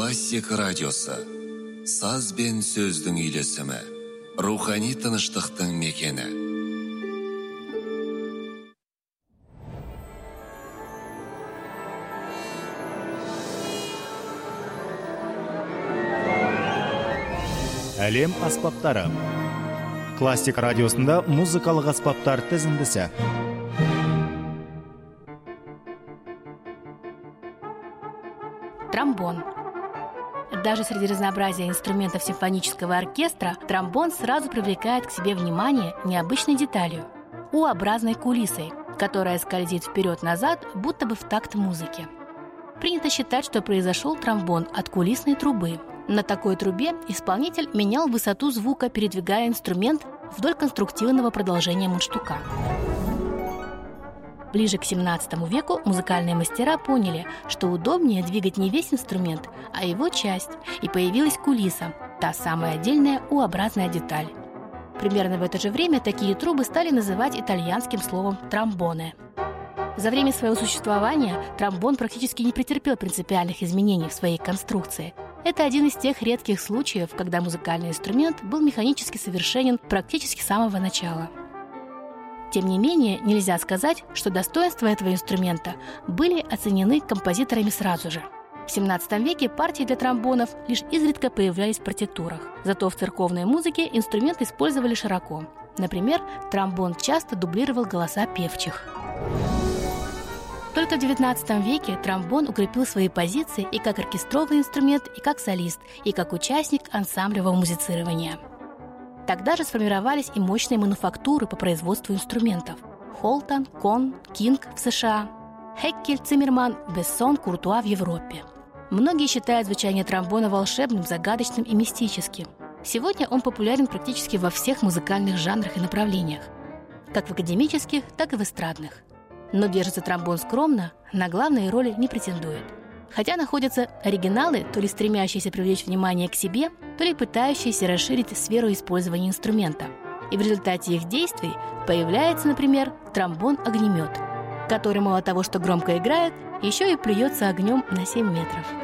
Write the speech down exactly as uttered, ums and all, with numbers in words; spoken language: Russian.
Классик радиосы. Саз бен сөздің үйлесімі. Рухани тыныштықтың мекені. Әлем аспаптары. Классик радиосында музыкалық аспаптар тізіндісі. Тромбон. Даже среди разнообразия инструментов симфонического оркестра тромбон сразу привлекает к себе внимание необычной деталью – У-образной кулисой, которая скользит вперед-назад, будто бы в такт музыки. Принято считать, что произошел тромбон от кулисной трубы. На такой трубе исполнитель менял высоту звука, передвигая инструмент вдоль конструктивного продолжения мундштука. Ближе к семнадцатому веку музыкальные мастера поняли, что удобнее двигать не весь инструмент, а его часть, и появилась кулиса, та самая отдельная У-образная деталь. Примерно в это же время такие трубы стали называть итальянским словом «тромбоне». За время своего существования тромбон практически не претерпел принципиальных изменений в своей конструкции. Это один из тех редких случаев, когда музыкальный инструмент был механически совершенен практически с самого начала. Тем не менее, нельзя сказать, что достоинства этого инструмента были оценены композиторами сразу же. В семнадцатом веке партии для тромбонов лишь изредка появлялись в партитурах. Зато в церковной музыке инструмент использовали широко. Например, тромбон часто дублировал голоса певчих. Только в девятнадцатом веке тромбон укрепил свои позиции и как оркестровый инструмент, и как солист, и как участник ансамблевого музицирования. Тогда же сформировались и мощные мануфактуры по производству инструментов. Холтон, Кон, Кинг в США, Хеккель, Циммерман, Бессон, Куртуа в Европе. Многие считают звучание тромбона волшебным, загадочным и мистическим. Сегодня он популярен практически во всех музыкальных жанрах и направлениях, как в академических, так и в эстрадных. Но держится тромбон скромно, на главные роли не претендует. Хотя находятся оригиналы, то ли стремящиеся привлечь внимание к себе, то ли пытающиеся расширить сферу использования инструмента. И в результате их действий появляется, например, тромбон-огнемет, который мало того, что громко играет, еще и плюется огнем на семь метров.